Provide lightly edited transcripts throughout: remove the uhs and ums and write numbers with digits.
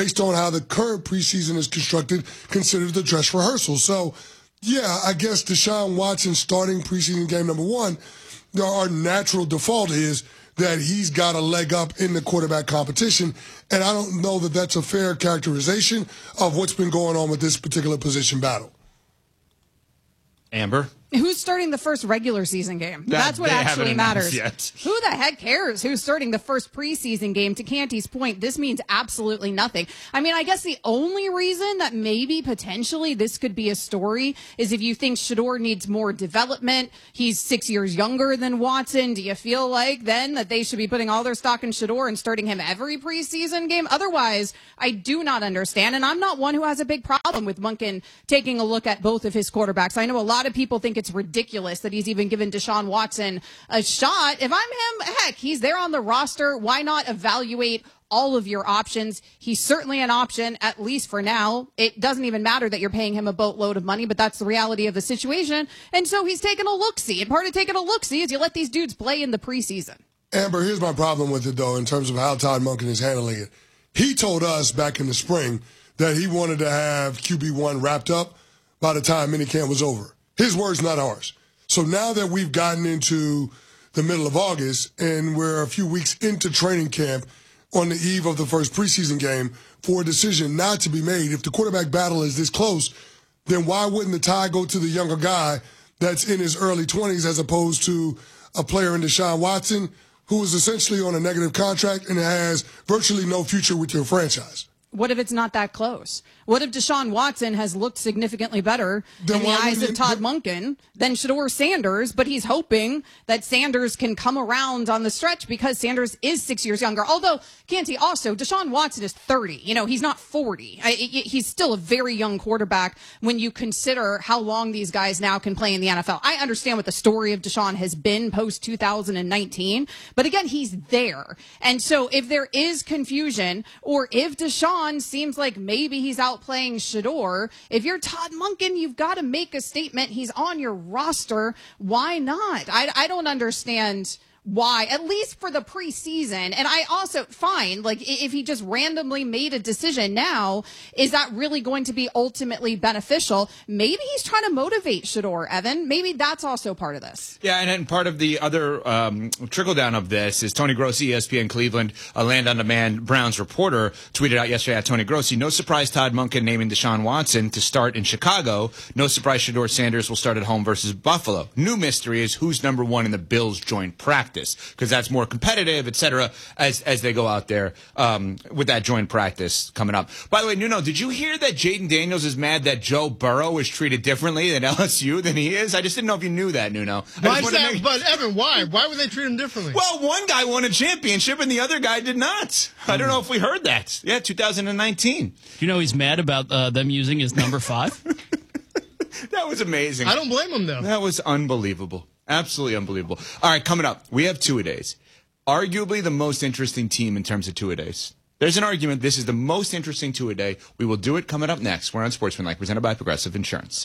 based on how the current preseason is constructed, considered the dress rehearsal. So, yeah, I guess Deshaun Watson starting preseason game number 1, our natural default is that he's got a leg up in the quarterback competition, and I don't know that that's a fair characterization of what's been going on with this particular position battle. Amber? Who's starting the first regular season game? That's what actually matters. Who the heck cares who's starting the first preseason game? To Canty's point, this means absolutely nothing. I mean, I guess the only reason that maybe potentially this could be a story is if you think Shedeur needs more development. He's 6 years younger than Watson. Do you feel like then that they should be putting all their stock in Shedeur and starting him every preseason game? Otherwise, I do not understand. And I'm not one who has a big problem with Monken taking a look at both of his quarterbacks. I know a lot of people think it's ridiculous that he's even given Deshaun Watson a shot. If I'm him, heck, he's there on the roster. Why not evaluate all of your options? He's certainly an option, at least for now. It doesn't even matter that you're paying him a boatload of money, but that's the reality of the situation. And so he's taking a look-see. And part of taking a look-see is you let these dudes play in the preseason. Amber, here's my problem with it, though, in terms of how Todd Monken is handling it. He told us back in the spring that he wanted to have QB1 wrapped up by the time minicamp was over. His words, not ours. So now that we've gotten into the middle of August and we're a few weeks into training camp on the eve of the first preseason game for a decision not to be made, if the quarterback battle is this close, then why wouldn't the tie go to the younger guy that's in his early 20s as opposed to a player in Deshaun Watson who is essentially on a negative contract and has virtually no future with your franchise? What if it's not that close? What if Deshaun Watson has looked significantly better in the eyes of Todd Monken than Shedeur Sanders, but he's hoping that Sanders can come around on the stretch because Sanders is 6 years younger. Although, Canty, also, Deshaun Watson is 30. You know, he's not 40. He's still a very young quarterback when you consider how long these guys now can play in the NFL. I understand what the story of Deshaun has been post-2019, but again, he's there. And so if there is confusion, or if Deshaun seems like maybe he's outplaying Shedeur, if you're Todd Monken, you've got to make a statement. He's on your roster. Why not? I don't understand why, at least for the preseason. And I also, fine, like if he just randomly made a decision now, is that really going to be ultimately beneficial? Maybe he's trying to motivate Shedeur, Evan. Maybe that's also part of this. Yeah, and then part of the other trickle down of this is Tony Grossi, ESPN Cleveland, a Land on Demand Browns reporter, tweeted out yesterday at Tony Grossi, no surprise Todd Monken naming Deshaun Watson to start in Chicago. No surprise Shedeur Sanders will start at home versus Buffalo. New mystery is who's number 1 in the Bills' joint practice, because that's more competitive, et cetera, as they go out there with that joint practice coming up. By the way, Nuno, did you hear that Jaden Daniels is mad that Joe Burrow is treated differently at LSU than he is? I just didn't know if you knew that, Nuno. Why is that? But, Evan, why? Why would they treat him differently? Well, one guy won a championship and the other guy did not. I don't know if we heard that. Yeah, 2019. Do you know he's mad about them using his number 5? That was amazing. I don't blame him, though. That was unbelievable. Absolutely unbelievable. All right, coming up, we have two-a-days. Arguably the most interesting team in terms of two-a-days. There's an argument this is the most interesting two-a-day. We will do it coming up next. We're on Sportsmanlike, presented by Progressive Insurance.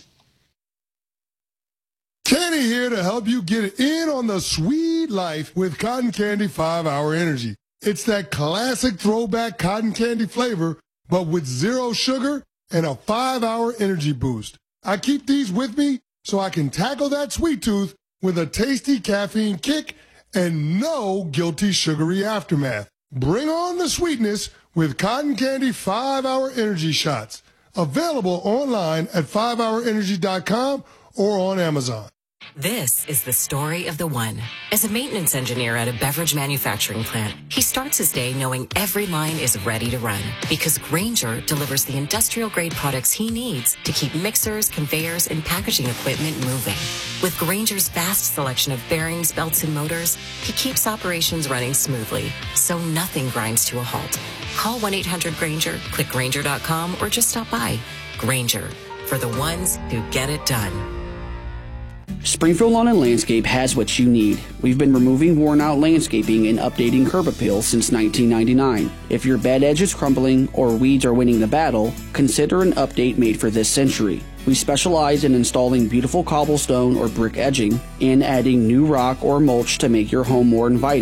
Kenny here to help you get in on the sweet life with Cotton Candy 5-Hour Energy. It's that classic throwback cotton candy flavor, but with 0 sugar and a 5-hour energy boost. I keep these with me so I can tackle that sweet tooth with a tasty caffeine kick and no guilty sugary aftermath. Bring on the sweetness with Cotton Candy 5-Hour Energy Shots. Available online at 5hourenergy.com or on Amazon. This is the story of the one. As a maintenance engineer at a beverage manufacturing plant, he starts his day knowing every line is ready to run because Grainger delivers the industrial-grade products he needs to keep mixers, conveyors, and packaging equipment moving. With Grainger's vast selection of bearings, belts, and motors, he keeps operations running smoothly, so nothing grinds to a halt. Call 1-800-GRAINGER, click Grainger.com, or just stop by. Grainger, for the ones who get it done. Springfield Lawn and Landscape has what you need. We've been removing worn-out landscaping and updating curb appeal since 1999. If your bed edge is crumbling or weeds are winning the battle, consider an update made for this century. We specialize in installing beautiful cobblestone or brick edging and adding new rock or mulch to make your home more inviting.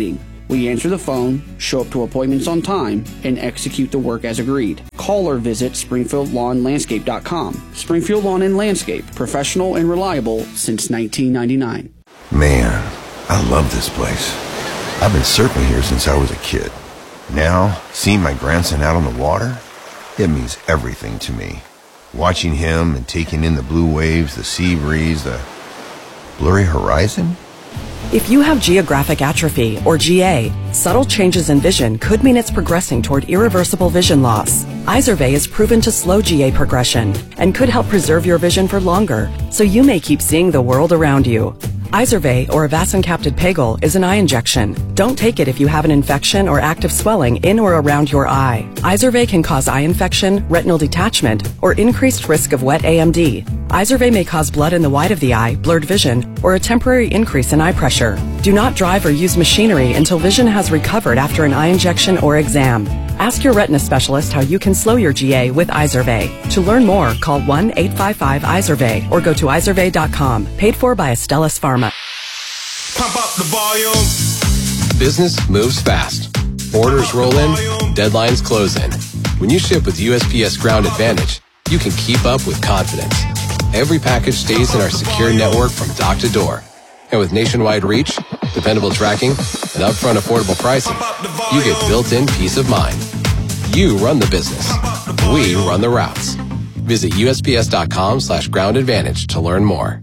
We answer the phone, show up to appointments on time, and execute the work as agreed. Call or visit SpringfieldLawnLandscape.com. Springfield Lawn and Landscape, professional and reliable since 1999. Man, I love this place. I've been surfing here since I was a kid. Now, seeing my grandson out on the water, it means everything to me. Watching him and taking in the blue waves, the sea breeze, the blurry horizon. If you have geographic atrophy, or GA, subtle changes in vision could mean it's progressing toward irreversible vision loss. Izervay is proven to slow GA progression and could help preserve your vision for longer, so you may keep seeing the world around you. Izervay, or avacincaptad pegol, is an eye injection. Don't take it if you have an infection or active swelling in or around your eye. Izervay can cause eye infection, retinal detachment, or increased risk of wet AMD. Izervay may cause blood in the white of the eye, blurred vision, or a temporary increase in eye pressure. Do not drive or use machinery until vision has recovered after an eye injection or exam. Ask your retina specialist how you can slow your GA with Izervay. To learn more, call 1-855-IZERVAY or go to izervay.com. Paid for by Astellas Pharma. Pump up the volume. Business moves fast. Orders roll in, deadlines close in. When you ship with USPS Ground Advantage, you can keep up with confidence. Every package stays in our secure network from dock to door. And with nationwide reach, dependable tracking, and upfront affordable pricing, you get built-in peace of mind. You run the business. We run the routes. Visit USPS.com/Ground Advantage to learn more.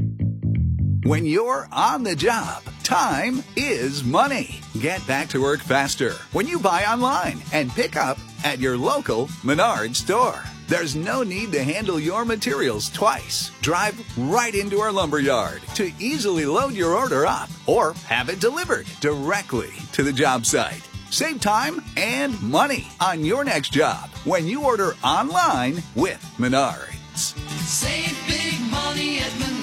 When you're on the job, time is money. Get back to work faster when you buy online and pick up at your local Menards store. There's no need to handle your materials twice. Drive right into our lumber yard to easily load your order up or have it delivered directly to the job site. Save time and money on your next job when you order online with Menards. Save big money at Menards.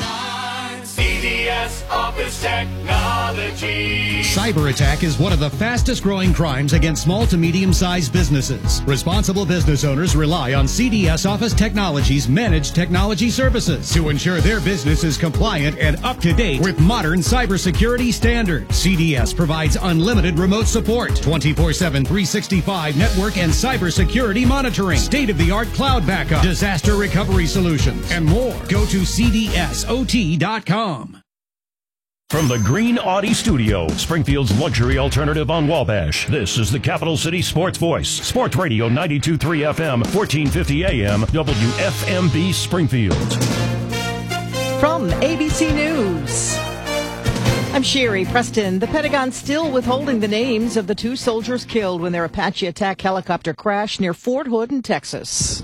CDS Office Technology. Cyber attack is one of the fastest growing crimes against small to medium-sized businesses. Responsible business owners rely on CDS Office Technology's managed technology services to ensure their business is compliant and up to date with modern cybersecurity standards. CDS provides unlimited remote support, 24/7, 365 network and cybersecurity monitoring, state-of-the-art cloud backup, disaster recovery solutions, and more. Go to cdsot.com. From the Green Audi Studio, Springfield's luxury alternative on Wabash, this is the Capital City Sports Voice. Sports Radio 92.3 FM, 1450 AM, WFMB Springfield. From ABC News, I'm Sherry Preston. The Pentagon still withholding the names of the two soldiers killed when their Apache attack helicopter crashed near Fort Hood in Texas.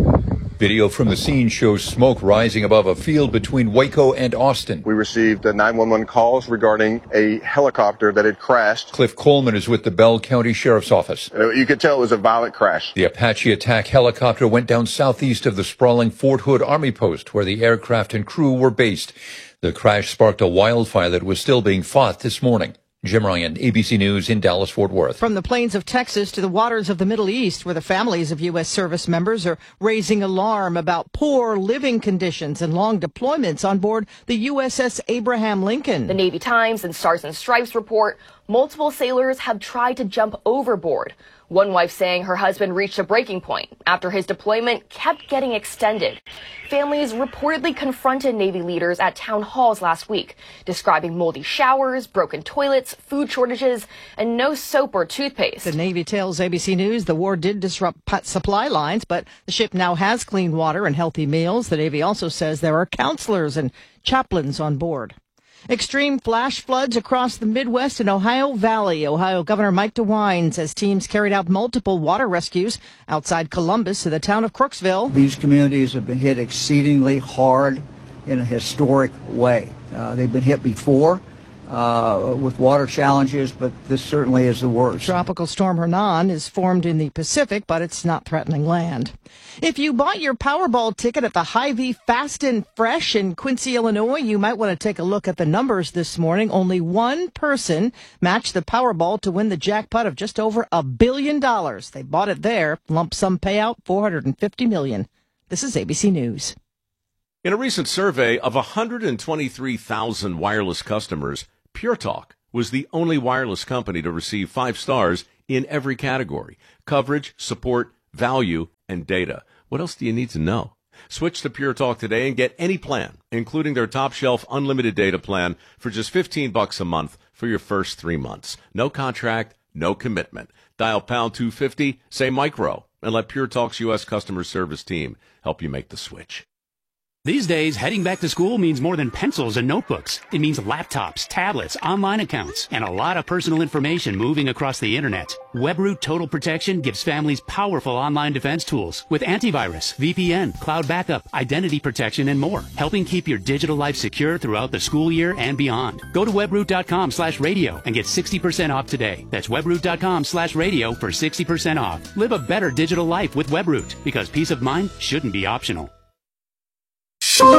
Video from the scene shows smoke rising above a field between Waco and Austin. We received 911 calls regarding a helicopter that had crashed. Cliff Coleman is with the Bell County Sheriff's Office. You could tell it was a violent crash. The Apache attack helicopter went down southeast of the sprawling Fort Hood Army Post, where the aircraft and crew were based. The crash sparked a wildfire that was still being fought this morning. Jim Ryan, ABC News in Dallas-Fort Worth. From the plains of Texas to the waters of the Middle East, where the families of U.S. service members are raising alarm about poor living conditions and long deployments on board the USS Abraham Lincoln. The Navy Times and Stars and Stripes report multiple sailors have tried to jump overboard. One wife saying her husband reached a breaking point after his deployment kept getting extended. Families reportedly confronted Navy leaders at town halls last week, describing moldy showers, broken toilets, food shortages, and no soap or toothpaste. The Navy tells ABC News the war did disrupt supply lines, but the ship now has clean water and healthy meals. The Navy also says there are counselors and chaplains on board. Extreme flash floods across the Midwest and Ohio Valley. Ohio Governor Mike DeWine says teams carried out multiple water rescues outside Columbus to the town of Crooksville. These communities have been hit exceedingly hard in a historic way. They've been hit before with water challenges, but this certainly is the worst. Tropical storm Hernan is formed in the Pacific, but it's not threatening land. If you bought your Powerball ticket at the Hy-Vee Fast and Fresh in Quincy, Illinois, you might want to take a look at the numbers this morning. Only one person matched the Powerball to win the jackpot of just over $1 billion. They bought it there. Lump sum payout, $450 million. This is ABC News. In a recent survey of 123,000 wireless customers, Pure Talk, was the only wireless company to receive 5 stars in every category: coverage, support, value, and data. What else do you need to know? Switch to Pure Talk today and get any plan, including their top shelf unlimited data plan, for just $15 a month for your first 3 months. No contract, no commitment. Dial pound 250, say micro, and let Pure Talk's U.S. customer service team help you make the switch. These days, heading back to school means more than pencils and notebooks. It means laptops, tablets, online accounts, and a lot of personal information moving across the internet. WebRoot Total Protection gives families powerful online defense tools with antivirus, VPN, cloud backup, identity protection, and more, helping keep your digital life secure throughout the school year and beyond. Go to webroot.com/radio and get 60% off today. That's webroot.com/radio for 60% off. Live a better digital life with WebRoot, because peace of mind shouldn't be optional. From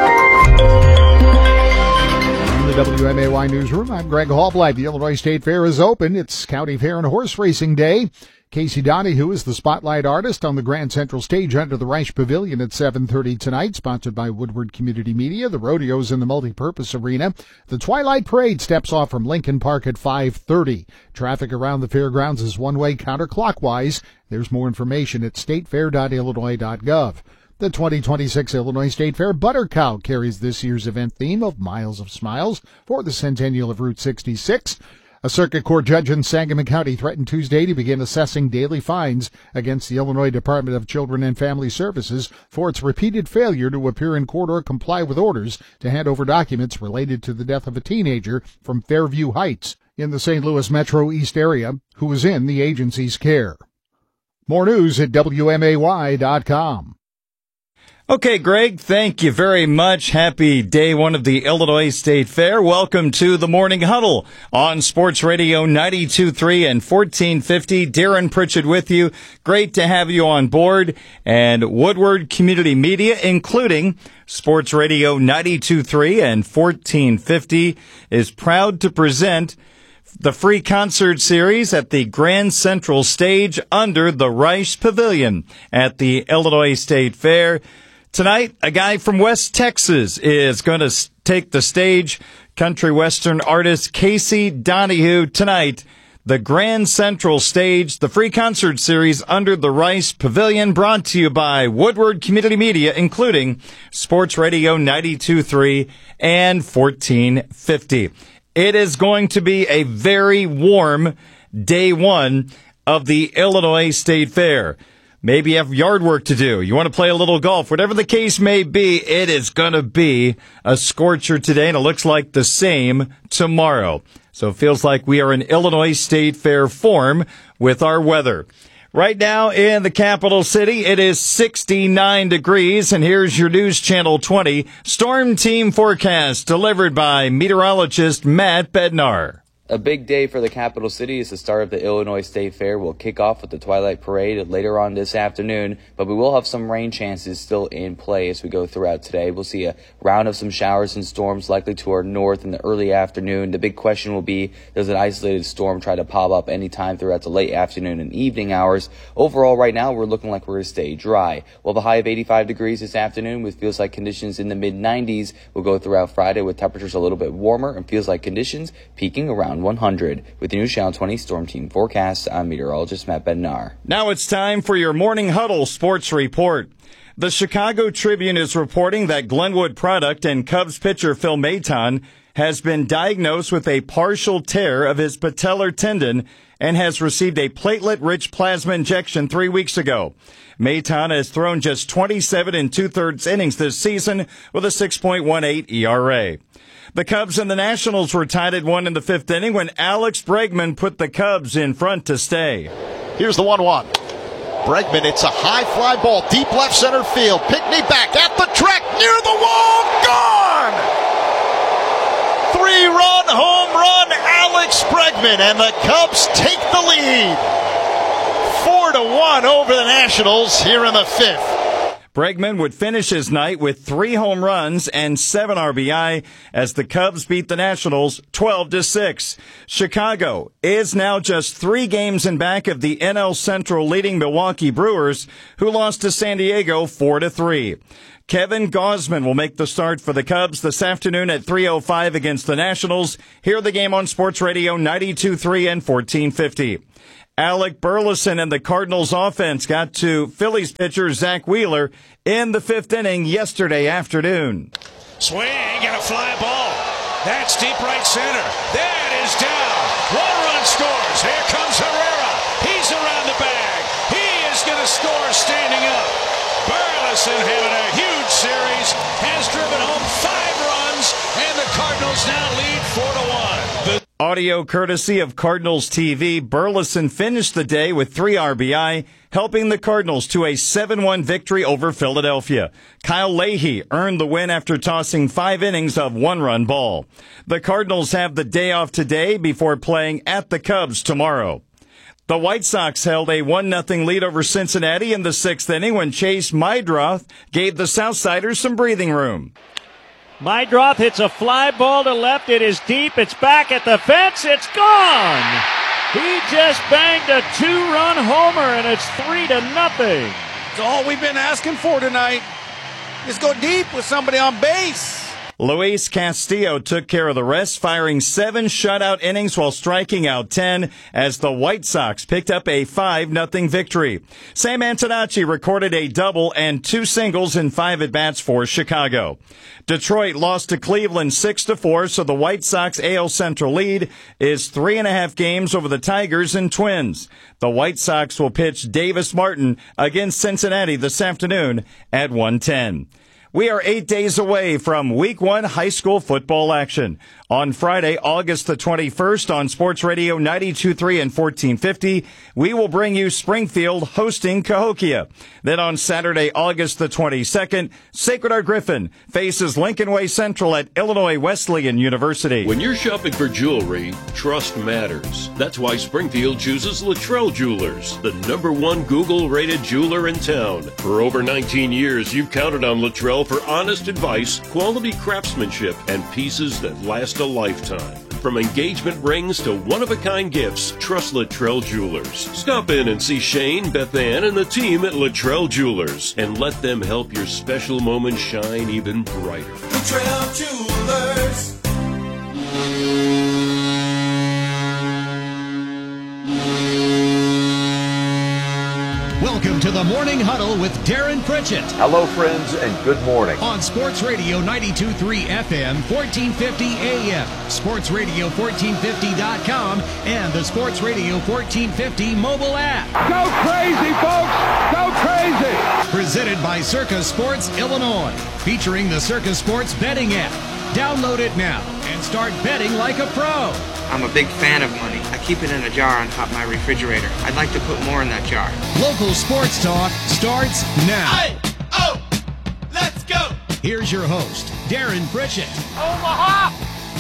the WMAY newsroom, I'm Greg Hallblight. The Illinois State Fair is open. It's County Fair and Horse Racing Day. Casey Donahue is the spotlight artist on the Grand Central Stage under the Reich Pavilion at 7:30 tonight, sponsored by Woodward Community Media. The rodeo's in the multipurpose arena. The Twilight Parade steps off from Lincoln Park at 5:30. Traffic around the fairgrounds is one-way counterclockwise. There's more information at statefair.illinois.gov. The 2026 Illinois State Fair Butter Cow carries this year's event theme of Miles of Smiles for the centennial of Route 66. A circuit court judge in Sangamon County threatened Tuesday to begin assessing daily fines against the Illinois Department of Children and Family Services for its repeated failure to appear in court or comply with orders to hand over documents related to the death of a teenager from Fairview Heights in the St. Louis Metro East area who was in the agency's care. More news at WMAY.com. Okay, Greg, thank you very much. Happy day one of the Illinois State Fair. Welcome to the Morning Huddle on Sports Radio 92.3 and 1450. Darren Pritchett with you. Great to have you on board. And Woodward Community Media, including Sports Radio 92.3 and 1450, is proud to present the free concert series at the Grand Central Stage under the Reich Pavilion at the Illinois State Fair. Tonight, a guy from West Texas is going to take the stage. Country western artist Casey Donahue tonight. The Grand Central Stage, the free concert series under the Reich Pavilion, brought to you by Woodward Community Media, including Sports Radio 92.3 and 1450. It is going to be a very warm day one of the Illinois State Fair. Maybe you have yard work to do. You want to play a little golf. Whatever the case may be, it is going to be a scorcher today, and it looks like the same tomorrow. So it feels like we are in Illinois State Fair form with our weather. Right now in the capital city, it is 69 degrees, and here's your News Channel 20 Storm Team forecast delivered by meteorologist Matt Bednar. A big day for the capital city is the start of the Illinois State Fair. We'll kick off with the Twilight Parade later on this afternoon, but we will have some rain chances still in play as we go throughout today. We'll see a round of some showers and storms likely to our north in the early afternoon. The big question will be, does an isolated storm try to pop up anytime throughout the late afternoon and evening hours? Overall, right now, we're looking like we're going to stay dry. We'll have a high of 85 degrees this afternoon with feels like conditions in the mid-90s. We'll go throughout Friday with temperatures a little bit warmer and feels like conditions peaking around 100. With the News Channel 20 Storm Team forecast, I'm meteorologist Matt Bednar. Now it's time for your Morning Huddle Sports Report. The Chicago Tribune is reporting that Glenwood product and Cubs pitcher Phil Maton has been diagnosed with a partial tear of his patellar tendon and has received a platelet-rich plasma injection 3 weeks ago. Maton has thrown just 27 2/3 innings this season with a 6.18 ERA. The Cubs and the Nationals were tied at 1 in the 5th inning when Alex Bregman put the Cubs in front to stay. Here's the 1-1. Bregman, it's a high fly ball, deep left center field. Pickney back at the track, near the wall, gone! 3-run home run, Alex Bregman, and the Cubs take the lead. 4-1 over the Nationals here in the 5th. Bregman would finish his night with 3 home runs and 7 RBI as the Cubs beat the Nationals 12-6. Chicago is now just 3 games in back of the NL Central leading Milwaukee Brewers, who lost to San Diego 4-3. Kevin Gausman will make the start for the Cubs this afternoon at 3:05 against the Nationals. Hear the game on Sports Radio 92.3 and 1450. Alec Burleson and the Cardinals offense got to Phillies pitcher Zach Wheeler in the 5th inning yesterday afternoon. Swing and a fly ball. That's deep right center. That is down. 1 run scores. Here comes Herrera. He's around the bag. He is going to score standing up. Burleson having a huge series, has driven home 5 runs, and the Cardinals now lead 4-1. Audio courtesy of Cardinals TV, Burleson finished the day with 3 RBI, helping the Cardinals to a 7-1 victory over Philadelphia. Kyle Leahy earned the win after tossing 5 innings of 1-run ball. The Cardinals have the day off today before playing at the Cubs tomorrow. The White Sox held a 1-0 lead over Cincinnati in the 6th inning when Chase Meidroth gave the Southsiders some breathing room. Meidroth hits a fly ball to left. It is deep. It's back at the fence. It's gone. He just banged a 2-run homer, and it's 3-0. It's all we've been asking for tonight. Just go deep with somebody on base. Luis Castillo took care of the rest, firing 7 shutout innings while striking out 10 as the White Sox picked up a 5-0 victory. Sam Antonacci recorded a double and 2 singles in 5 at-bats for Chicago. Detroit lost to Cleveland 6-4, so the White Sox AL Central lead is 3.5 games over the Tigers and Twins. The White Sox will pitch Davis Martin against Cincinnati this afternoon at 1:10. We are 8 days away from Week 1 high school football action. On Friday, August the 21st on Sports Radio 92.3 and 1450, we will bring you Springfield hosting Cahokia. Then on Saturday, August the 22nd, Sacred Heart Griffin faces Lincoln Way Central at Illinois Wesleyan University. When you're shopping for jewelry, trust matters. That's why Springfield chooses Luttrell Jewelers, the #1 Google-rated jeweler in town. For over 19 years, you've counted on Luttrell for honest advice, quality craftsmanship, and pieces that last a lifetime. From engagement rings to one-of-a-kind gifts, trust Luttrell Jewelers. Stop in and see Shane, Beth Ann, and the team at Luttrell Jewelers, and let them help your special moments shine even brighter. Luttrell Jewelers. Welcome to the Morning Huddle with Darren Pritchett. Hello, friends, and good morning. On Sports Radio 92.3 FM, 1450 AM, sportsradio1450.com, and the Sports Radio 1450 mobile app. Go crazy, folks! Go crazy! Presented by Circa Sports Illinois, featuring the Circa Sports betting app. Download it now and start betting like a pro. I'm a big fan of money. I keep it in a jar on top of my refrigerator. I'd like to put more in that jar. Local sports talk starts now. Hey, oh, let's go. Here's your host, Darren Pritchett. Omaha!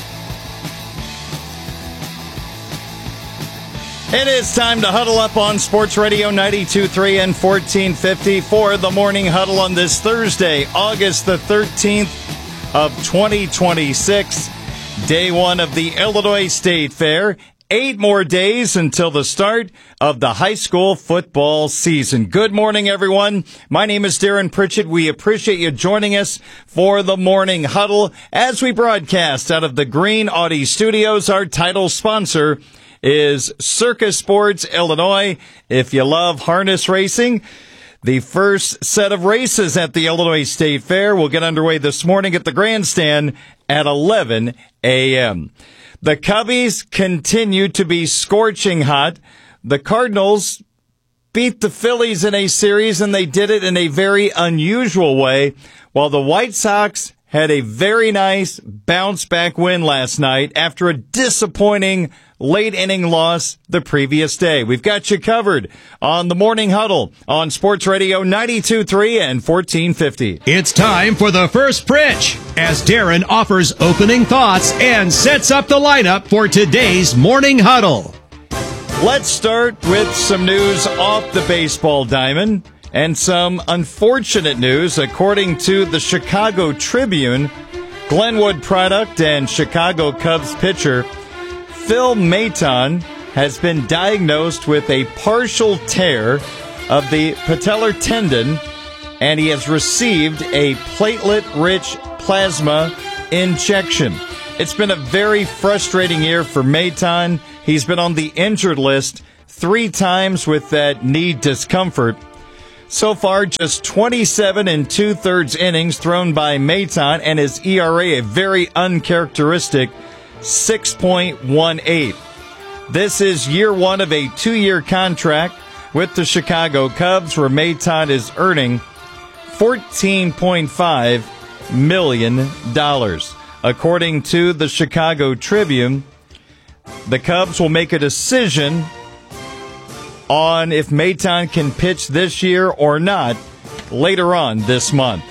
It is time to huddle up on Sports Radio 92.3 and 1450 for the Morning Huddle on this Thursday, August the 13th of 2026. Day 1 of the Illinois State Fair. 8 more days until the start of the high school football season. Good morning, everyone. My name is Darren Pritchett. We appreciate you joining us for the Morning Huddle as we broadcast out of the Green Audi Studios. Our title sponsor is Circa Sports Illinois. If you love harness racing, the first set of races at the Illinois State Fair will get underway this morning at the grandstand at 11 a.m. The Cubbies continue to be scorching hot. The Cardinals beat the Phillies in a series, and they did it in a very unusual way, while the White Sox had a very nice bounce-back win last night after a disappointing late-inning loss the previous day. We've got you covered on the Morning Huddle on Sports Radio 92.3 and 1450. It's time for the first pitch as Darren offers opening thoughts and sets up the lineup for today's Morning Huddle. Let's start with some news off the baseball diamond. And some unfortunate news, according to the Chicago Tribune, Glenwood product and Chicago Cubs pitcher Phil Maton has been diagnosed with a partial tear of the patellar tendon, and he has received a platelet-rich plasma injection. It's been a very frustrating year for Maton. He's been on the injured list 3 times with that knee discomfort. So far, just 27 2/3 innings thrown by Maton, and his ERA a very uncharacteristic 6.18. This is year 1 of a 2-year contract with the Chicago Cubs, where Maton is earning $14.5 million. According to the Chicago Tribune, the Cubs will make a decision on if Maton can pitch this year or not later on this month.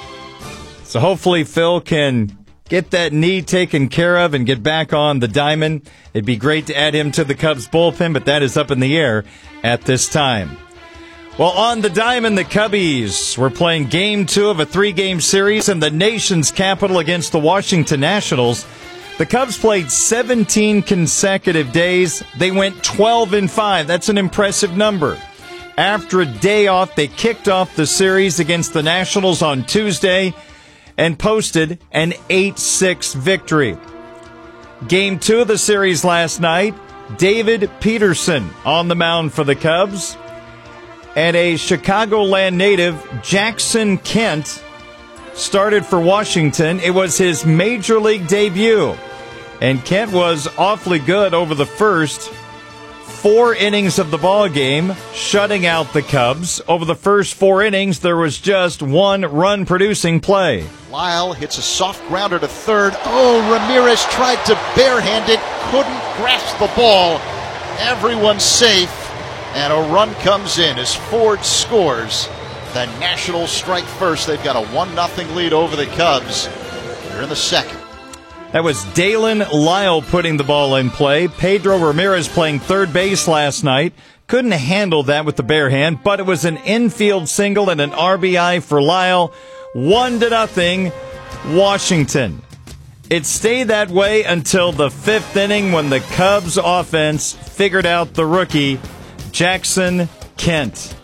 So hopefully Phil can get that knee taken care of and get back on the diamond. It'd be great to add him to the Cubs bullpen, but that is up in the air at this time. Well, on the diamond, the Cubbies were playing Game 2 of a 3-game series in the nation's capital against the Washington Nationals. The Cubs played 17 consecutive days. They went 12-5. That's an impressive number. After a day off, they kicked off the series against the Nationals on Tuesday and posted an 8-6 victory. Game 2 of the series last night, David Peterson on the mound for the Cubs, and a Chicagoland native, Jackson Kent, started for Washington. It was his major league debut, and Kent was awfully good over the first 4 innings of the ball game, shutting out the Cubs. Over the first 4 innings, there was just 1 run-producing play. Lyle hits a soft grounder to third. Oh, Ramirez tried to barehand it, couldn't grasp the ball. Everyone's safe, and a run comes in as Ford scores. The Nationals strike first. They've got a 1-0 lead over the Cubs. They're in the second. That was Dalen Lyle putting the ball in play. Pedro Ramirez playing third base last night. Couldn't handle that with the bare hand, but it was an infield single and an RBI for Lyle. 1-0, Washington. It stayed that way until the 5th inning when the Cubs offense figured out the rookie, Jackson Kent.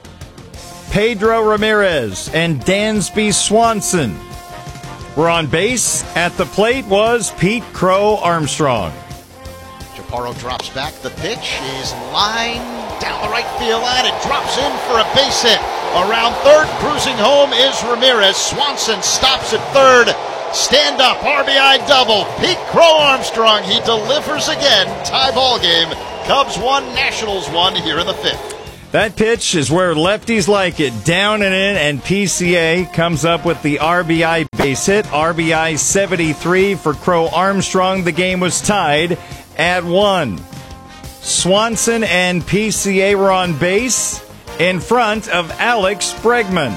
Pedro Ramirez and Dansby Swanson were on base. At the plate was Pete Crow Armstrong. Chaparro drops back. The pitch is lined down the right field line. It drops in for a base hit. Around third, cruising home is Ramirez. Swanson stops at third. Stand up, RBI double. Pete Crow Armstrong, he delivers again. Tie ball game. Cubs 1, Nationals 1 here in the 5th. That pitch is where lefties like it. Down and in, and PCA comes up with the RBI base hit. RBI 73 for Crow Armstrong. The game was tied at 1. Swanson and PCA were on base in front of Alex Bregman.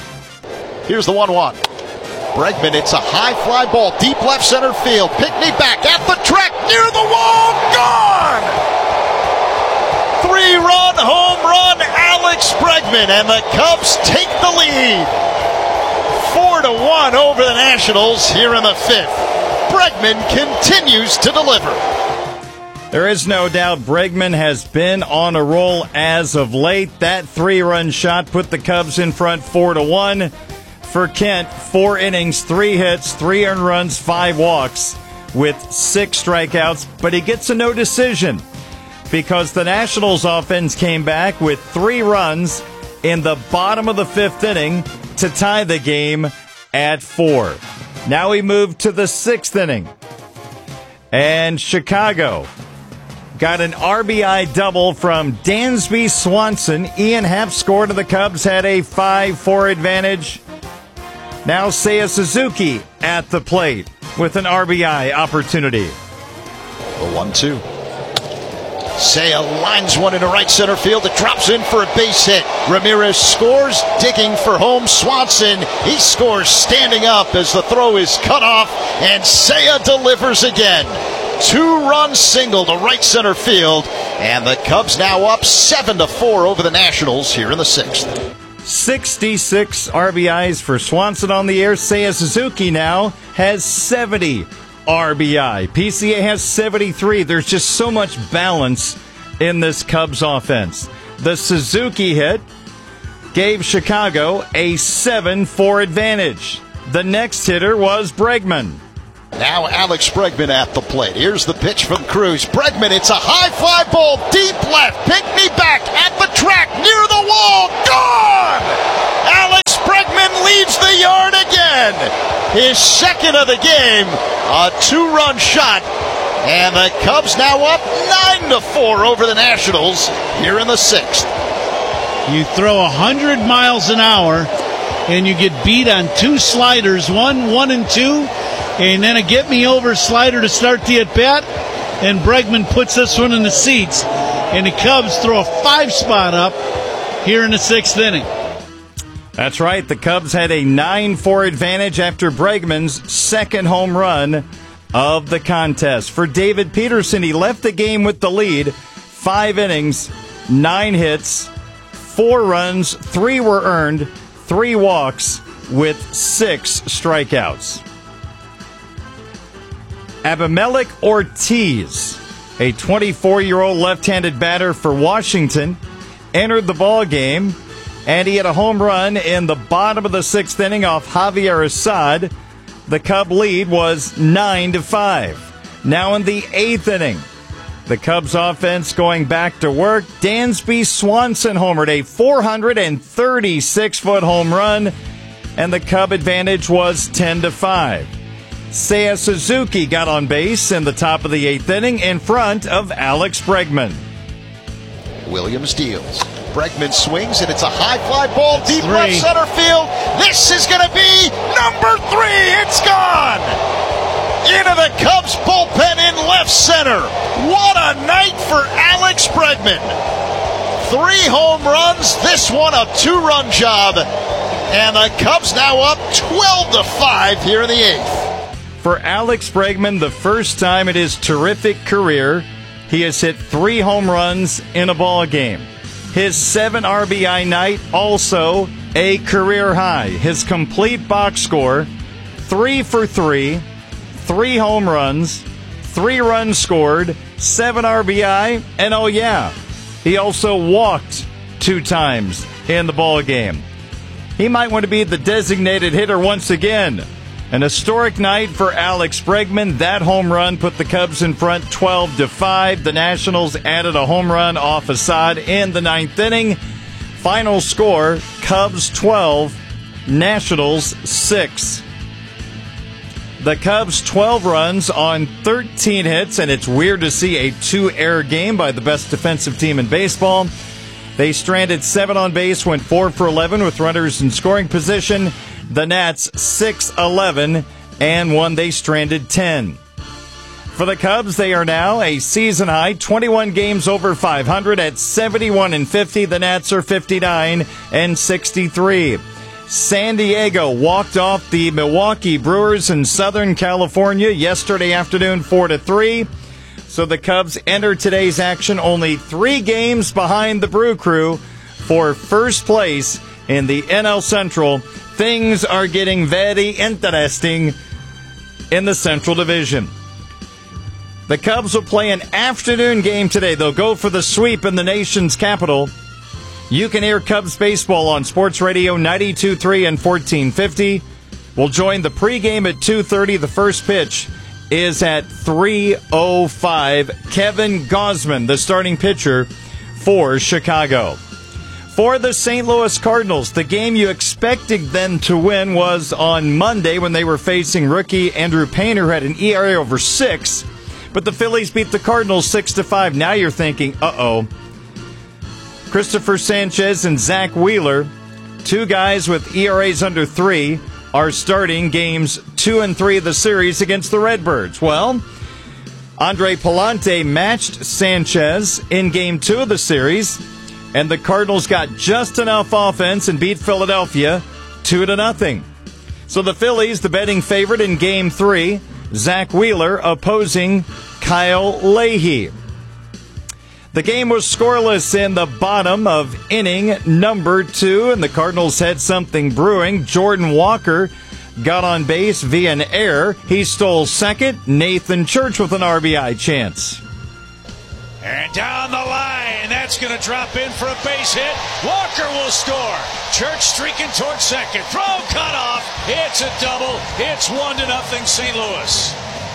Here's the 1-1. Bregman, it's a high fly ball, deep left center field. Pickney back at the track, near the wall, gone! 3-run home run, Alex Bregman, and the Cubs take the lead. 4-1 over the Nationals here in the 5th. Bregman continues to deliver. There is no doubt Bregman has been on a roll as of late. That 3-run shot put the Cubs in front 4-1. For Kent, 4 innings, 3 hits, 3 earned runs, 5 walks with 6 strikeouts, but he gets a no decision because the Nationals offense came back with 3 runs in the bottom of the 5th inning to tie the game at 4. Now we move to the 6th inning, and Chicago got an RBI double from Dansby Swanson. Ian Happ scored, and the Cubs had a 5-4 advantage. Now Seiya Suzuki at the plate with an RBI opportunity. The 1-2. Seiya lines one into right center field. It drops in for a base hit. Ramirez scores, digging for home. Swanson, he scores standing up as the throw is cut off, and Seiya delivers again. 2-run single to right center field, and the Cubs now up 7-4 over the Nationals here in the 6th. 66 RBIs for Swanson on the year. Seiya Suzuki now has 70 RBI. PCA has 73. There's just so much balance in this Cubs offense. The Suzuki hit gave Chicago a 7-4 advantage. The next hitter was Bregman. Now Alex Bregman at the plate. Here's the pitch from Cruz. Bregman, it's a high fly ball, deep left. Pinckney back at the track, near the wall, gone! Alex Bregman leaves the yard again. His second of the game, a 2-run shot. And the Cubs now up 9-4 over the Nationals here in the 6th. You throw 100 miles an hour, and you get beat on 2 sliders, 1 and 2, and then a get-me-over slider to start the at-bat, and Bregman puts this one in the seats, and the Cubs throw a 5-spot up here in the 6th inning. That's right. The Cubs had a 9-4 advantage after Bregman's second home run of the contest. For David Peterson, he left the game with the lead. 5 innings, 9 hits, 4 runs, 3 were earned, 3 walks with 6 strikeouts. Abimelec Ortiz, a 24-year-old left-handed batter for Washington, entered the ball game, and he had a home run in the bottom of the 6th inning off Javier Assad. The Cub lead was 9-5. Now in the 8th inning, the Cubs offense going back to work. Dansby Swanson homered a 436-foot home run, and the Cub advantage was 10-5. Seiya Suzuki got on base in the top of the 8th inning in front of Alex Bregman. Williams deals. Bregman swings, and it's a high fly ball deep left center field. This is going to be number 3. It's gone! Into the Cubs bullpen in left center. What a night for Alex Bregman. 3 home runs, this one a 2-run job. And the Cubs now up 12-5 here in the 8th. For Alex Bregman, the first time in his terrific career, he has hit 3 home runs in a ball game. His 7 RBI night, also a career high. His complete box score, 3 for 3, 3 home runs, 3 runs scored, 7 RBI, and oh yeah, he also walked 2 times in the ball game. He might want to be the designated hitter once again. An historic night for Alex Bregman. That home run put the Cubs in front 12-5. The Nationals added a home run off Assad in the 9th inning. Final score, Cubs 12, Nationals 6. The Cubs 12 runs on 13 hits, and it's weird to see a 2-error game by the best defensive team in baseball. They stranded 7 on base, went 4 for 11 with runners in scoring position. The Nats 6-11 and 1. They stranded 10. For the Cubs, they are now a season high 21 games over 500 at 71-50. The Nats are 59-63. San Diego walked off the Milwaukee Brewers in Southern California yesterday afternoon 4-3. So the Cubs enter today's action only 3 games behind the Brew Crew for first place in the NL Central. Things are getting very interesting in the Central Division. The Cubs will play an afternoon game today. They'll go for the sweep in the nation's capital. You can hear Cubs baseball on Sports Radio 92.3 and 1450. We'll join the pregame at 2:30. The first pitch is at 3:05. Kevin Gausman, the starting pitcher for Chicago. For the St. Louis Cardinals, the game you expected them to win was on Monday when they were facing rookie Andrew Painter, who had an ERA over 6. But the Phillies beat the Cardinals 6-5. Now you're thinking, uh-oh. Christopher Sanchez and Zach Wheeler, 2 guys with ERAs under 3, are starting games 2 and 3 of the series against the Redbirds. Well, Andre Pallante matched Sanchez in Game 2 of the series, and the Cardinals got just enough offense and beat Philadelphia 2-0. So the Phillies, the betting favorite in Game 3, Zach Wheeler opposing Kyle Leahy. The game was scoreless in the bottom of inning number 2, and the Cardinals had something brewing. Jordan Walker got on base via an error. He stole second. Nathan Church with an RBI chance. And down the line, that's going to drop in for a base hit. Walker will score. Church streaking towards second. Throw cut off. It's a double. It's 1-0 St. Louis.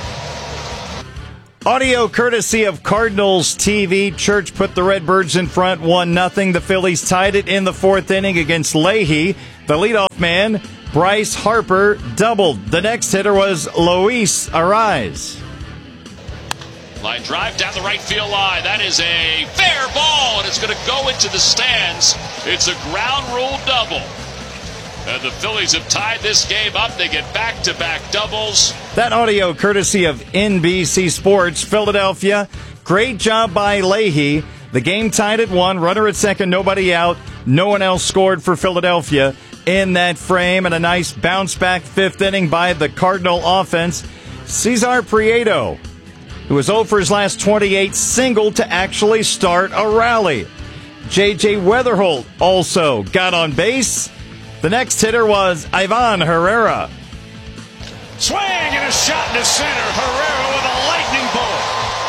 Audio courtesy of Cardinals TV. Church put the Redbirds in front 1-0. The Phillies tied it in the 4th inning against Leahy. The leadoff man, Bryce Harper, doubled. The next hitter was Luis Arraez. Line drive down the right field line. That is a fair ball, and it's going to go into the stands. It's a ground rule double. And the Phillies have tied this game up. They get back-to-back doubles. That audio courtesy of NBC Sports. Philadelphia, great job by Leahy. The game tied at 1. Runner at second, nobody out. No one else scored for Philadelphia in that frame. And a nice bounce-back 5th inning by the Cardinal offense. Cesar Prieto, who was 0 for his last 28, singled to actually start a rally. J.J. Weatherholt also got on base. The next hitter was Ivan Herrera. Swing and a shot into center. Herrera with a lightning bolt.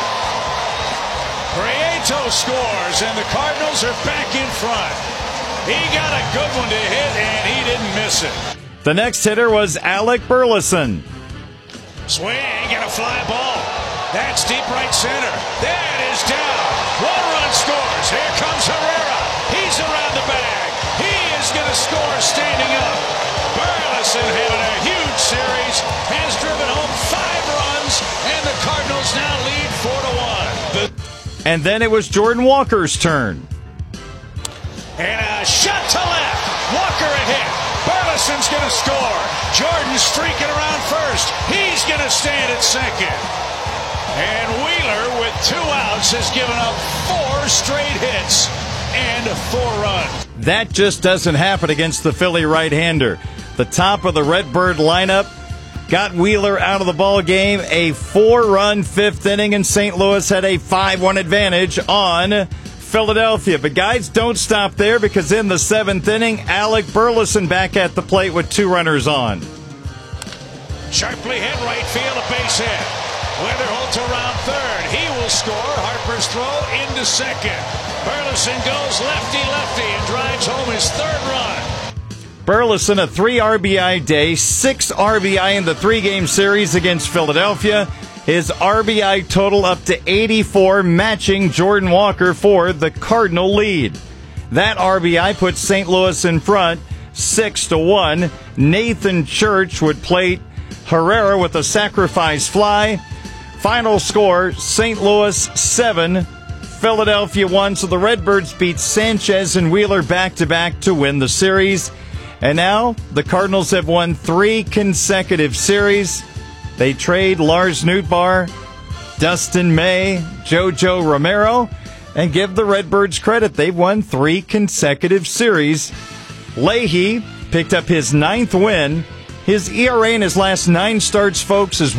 Prieto scores, and the Cardinals are back in front. He got a good one to hit, and he didn't miss it. The next hitter was Alec Burleson. Swing and a fly ball. That's deep right center. That is down. 1 run scores. Here comes Herrera. He's around the bag. He is going to score standing up. Burleson having a huge series. Has driven home 5 runs. And the Cardinals now lead 4-1. And then it was Jordan Walker's turn. And a shot to left. Walker a hit. Burleson's going to score. Jordan streaking around first. He's going to stand at second. And Wheeler, with 2 outs, has given up 4 straight hits and 4 runs. That just doesn't happen against the Philly right-hander. The top of the Redbird lineup got Wheeler out of the ball game. A 4-run 5th inning, and St. Louis had a 5-1 advantage on Philadelphia. But guys, don't stop there, because in the 7th inning, Alec Burleson back at the plate with 2 runners on. Sharply hit right field, a base hit. Weatherholt around third. He will score. Harper's throw into second. Burleson goes lefty-lefty and drives home his 3rd run. Burleson, a 3 RBI day, 6 RBI in the 3-game series against Philadelphia. His RBI total up to 84, matching Jordan Walker for the Cardinal lead. That RBI puts St. Louis in front 6-1. Nathan Church would plate Herrera with a sacrifice fly. Final score, St. Louis 7, Philadelphia 1. So the Redbirds beat Sanchez and Wheeler back-to-back to win the series. And now the Cardinals have won 3 consecutive series. They trade Lars Nootbaar, Dustin May, JoJo Romero, and give the Redbirds credit. They've won 3 consecutive series. Leahy picked up his 9th win. His ERA in his last 9 starts, folks, is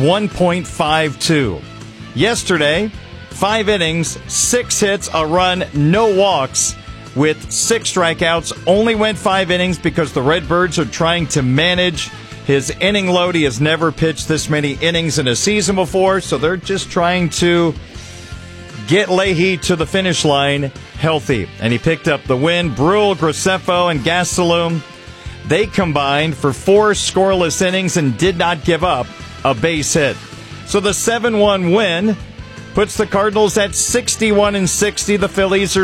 1.52. Yesterday, 5 innings, 6 hits, a run, no walks, with 6 strikeouts. Only went 5 innings because the Redbirds are trying to manage his inning load. He has never pitched this many innings in a season before, so they're just trying to get Leahy to the finish line healthy. And he picked up the win. Brule, Graceffo, and Gastelum, they combined for 4 scoreless innings and did not give up a base hit. So the 7-1 win puts the Cardinals at 61-60. The Phillies are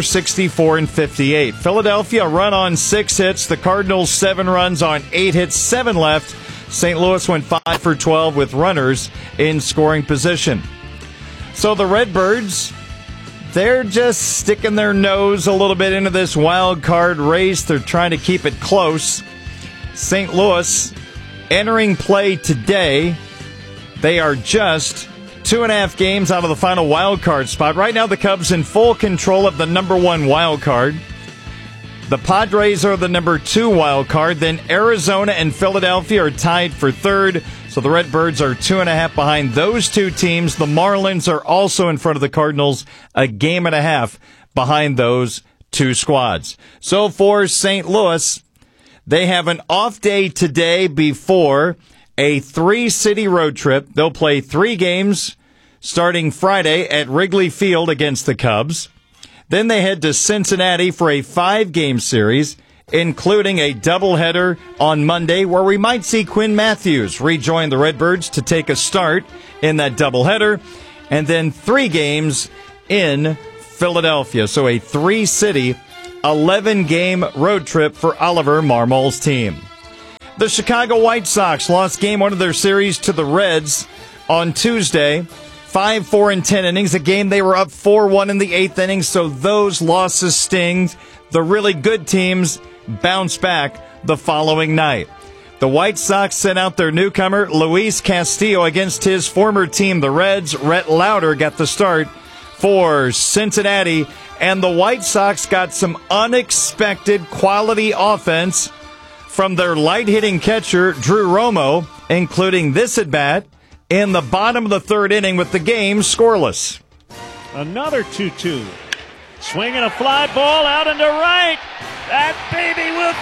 64-58. Philadelphia run on 6 hits. The Cardinals 7 runs on 8 hits, 7 left. St. Louis went 5 for 12 with runners in scoring position. So the Redbirds, they're just sticking their nose a little bit into this wild card race. They're trying to keep it close. St. Louis entering play today. They are just 2.5 games out of the final wild card spot. Right now, the Cubs in full control of the number 1 wild card. The Padres are the number 2 wild card. Then Arizona and Philadelphia are tied for 3rd. So the Redbirds are 2.5 behind those 2 teams. The Marlins are also in front of the Cardinals, a game and a half behind those two squads. So for St. Louis, they have an off day today before a 3-city road trip. They'll play 3 games starting Friday at Wrigley Field against the Cubs. Then they head to Cincinnati for a 5-game series, including a doubleheader on Monday where we might see Quinn Matthews rejoin the Redbirds to take a start in that doubleheader, and then 3 games in Philadelphia. So a 3-city, 11-game road trip for Oliver Marmol's team. The Chicago White Sox lost game 1 of their series to the Reds on Tuesday. 5-4 in 10 innings, a game they were up 4-1 in the 8th inning, so those losses sting. The really good teams bounce back the following night. The White Sox sent out their newcomer, Luis Castillo, against his former team, the Reds. Rhett Lauder got the start for Cincinnati, and the White Sox got some unexpected quality offense from their light-hitting catcher, Drew Romo, including this at-bat in the bottom of the 3rd inning with the game scoreless. Another 2-2. Swinging a fly ball out into right. That baby will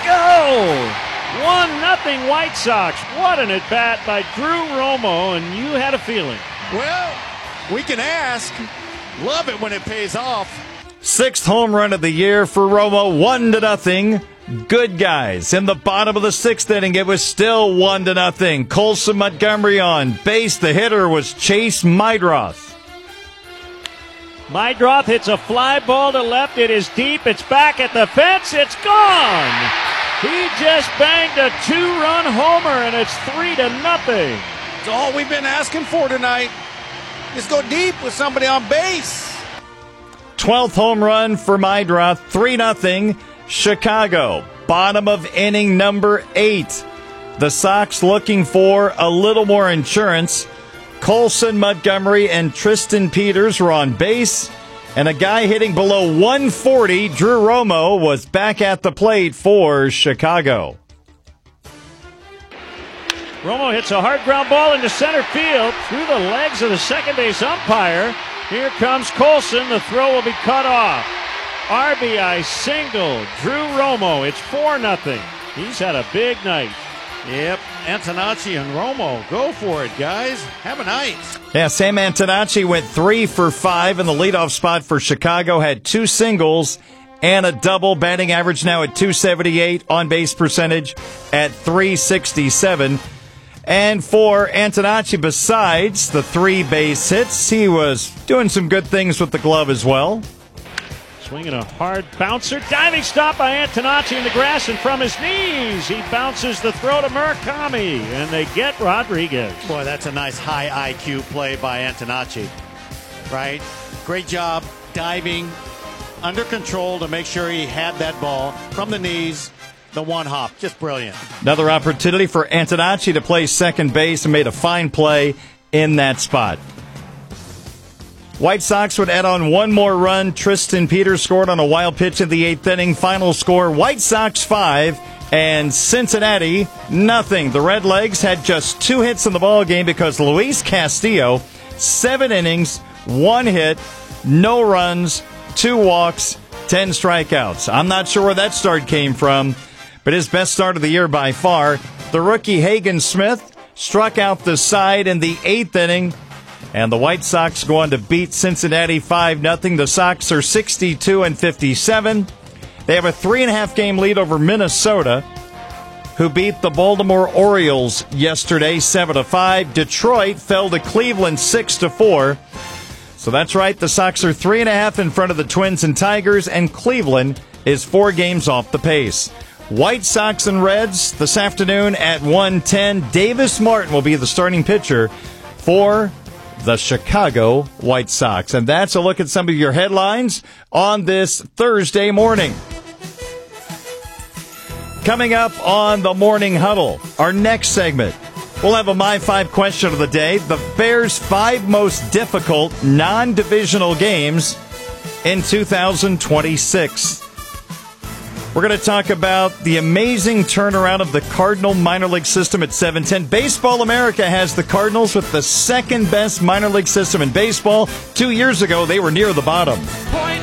go. 1-0 White Sox. What an at-bat by Drew Romo, and you had a feeling. Well, we can ask. Love it when it pays off. 6th home run of the year for Romo, 1-0. Good guys. In the bottom of the 6th inning, it was still 1-0. Colson Montgomery on base. The hitter was Chase Meidroth. Meidroth hits a fly ball to left. It is deep. It's back at the fence. It's gone. He just banged a 2-run homer, and it's 3-0. It's all we've been asking for tonight. Just go deep with somebody on base. 12th home run for Meidroth. 3-0. Chicago, bottom of inning number 8. The Sox looking for a little more insurance. Colson Montgomery and Tristan Peters were on base, and a guy hitting below 140, Drew Romo, was back at the plate for Chicago. Romo hits a hard ground ball into center field through the legs of the second base umpire. Here comes Colson. The throw will be cut off. RBI single, Drew Romo. It's 4-0. He's had a big night. Yep, Antonacci and Romo. Go for it, guys. Have a night. Yeah, Sam Antonacci went 3 for 5 in the leadoff spot for Chicago. Had 2 singles and a double. Batting average now at .278. On-base percentage at .367. And for Antonacci, besides the 3 base hits, he was doing some good things with the glove as well. Swinging a hard bouncer. Diving stop by Antonacci in the grass, and from his knees, he bounces the throw to Murakami, and they get Rodriguez. Boy, that's a nice high IQ play by Antonacci. Right? Great job diving under control to make sure he had that ball from the knees. The one hop. Just brilliant. Another opportunity for Antonacci to play second base, and made a fine play in that spot. White Sox would add on one more run. Tristan Peters scored on a wild pitch in the 8th inning. Final score, White Sox 5 and Cincinnati 0. The Redlegs had just 2 hits in the ball game because Luis Castillo, 7 innings, 1 hit, no runs, 2 walks, 10 strikeouts. I'm not sure where that start came from, but his best start of the year by far. The rookie Hagen Smith struck out the side in the 8th inning. And the White Sox go on to beat Cincinnati 5-0. The Sox are 62-57. They have a 3.5-game lead over Minnesota, who beat the Baltimore Orioles yesterday 7-5. Detroit fell to Cleveland 6-4. So that's right, the Sox are 3.5 in front of the Twins and Tigers, and Cleveland is 4 games off the pace. White Sox and Reds this afternoon at 1:10. Davis Martin will be the starting pitcher for the Chicago White Sox. And that's a look at some of your headlines on this Thursday morning. Coming up on the Morning Huddle, our next segment, we'll have a My 5 question of the day. The Bears' 5 most difficult non-divisional games in 2026. We're going to talk about the amazing turnaround of the Cardinal minor league system at 7:10. Baseball America has the Cardinals with the second best minor league system in baseball. 2 years ago, they were near the bottom.